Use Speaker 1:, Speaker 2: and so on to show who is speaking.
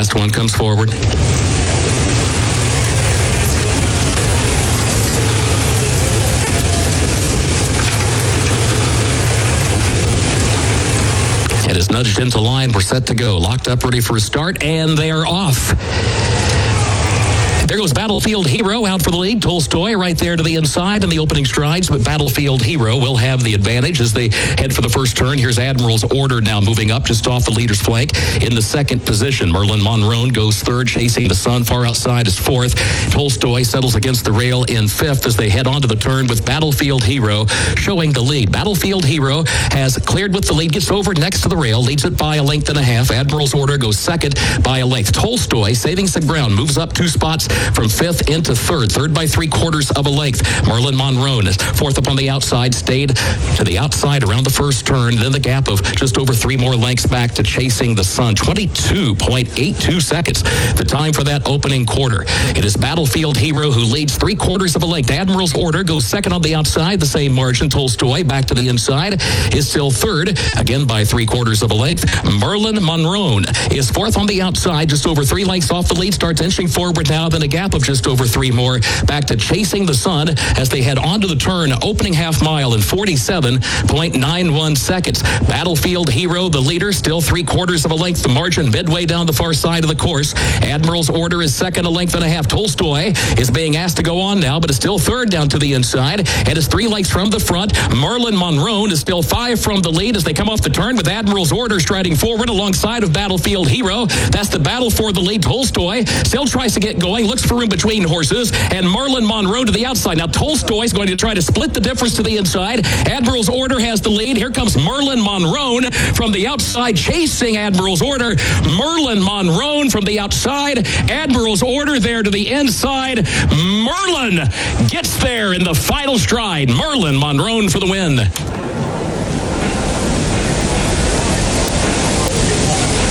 Speaker 1: last one comes forward. It is nudged into line. We're set to go. Locked up, ready for a start, and they are off. There goes Battlefield Hero out for the lead. Tolstoy right there to the inside in the opening strides, but Battlefield Hero will have the advantage as they head for the first turn. Here's Admiral's Order now moving up just off the leader's flank in the second position. Merlin Monroe goes third, chasing the Sun. Far outside is fourth. Tolstoy settles against the rail in fifth as they head onto the turn with Battlefield Hero showing the lead. Battlefield Hero has cleared with the lead, gets over next to the rail, leads it by a length and a half. Admiral's Order goes second by a length. Tolstoy saving some ground, moves up 2 spots from fifth into third by 3/4 of a length. Merlin Monroe is fourth up on the outside, stayed to the outside around the first turn. Then the gap of just over 3 more lengths back to Chasing the Sun. 22.82 seconds, the time for that opening quarter. It is Battlefield Hero who leads 3/4 of a length. Admiral's Order goes second on the outside, the same margin. Tolstoy back to the inside is still third, again by 3/4 of a length. Merlin Monroe is fourth on the outside, just over 3 lengths off the lead, starts inching forward now, then a gap of just over 3 more back to Chasing the Sun as they head onto the turn, opening half mile in 47.91 seconds. Battlefield Hero, the leader, still 3/4 of a length the margin midway down the far side of the course. Admiral's Order is second, a length and a half. Tolstoy is being asked to go on now, but is still third down to the inside and is 3 lengths from the front. Merlin Monroe is still 5 from the lead as they come off the turn with Admiral's Order striding forward alongside of Battlefield Hero. That's the battle for the lead. Tolstoy still tries to get going, looks for room between horses, and Merlin Monroe to the outside. Now Tolstoy is going to try to split the difference to the inside. Admiral's Order has the lead. Here comes Merlin Monroe from the outside, chasing Admiral's Order. Merlin Monroe from the outside. Admiral's Order there to the inside. Merlin gets there in the final stride. Merlin Monroe for the win.